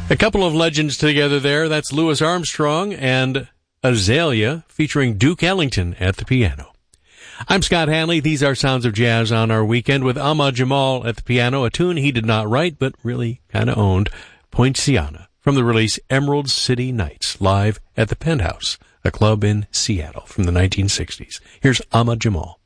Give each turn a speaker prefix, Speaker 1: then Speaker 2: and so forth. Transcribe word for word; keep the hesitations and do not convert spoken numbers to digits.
Speaker 1: A couple of legends together there. That's Louis Armstrong and Azalea featuring Duke Ellington at the piano. I'm Scott Hanley. These are Sounds of Jazz on our weekend with Ahmad Jamal at the piano, a tune he did not write but really kind of owned, Poinciana, from the release Emerald City Nights, live at the Penthouse, a club in Seattle from the nineteen sixties. Here's Ahmad Jamal.